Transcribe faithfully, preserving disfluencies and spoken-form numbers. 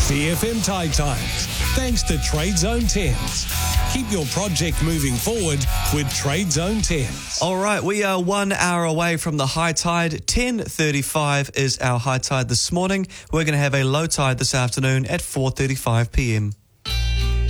C F M Tide Times, thanks to Trade Zone Tens. Keep your project moving forward with Trade Zone Tens. All right, we are one hour away from the high tide. ten thirty-five is our high tide this morning. We're going to have a low tide this afternoon at four thirty-five p m.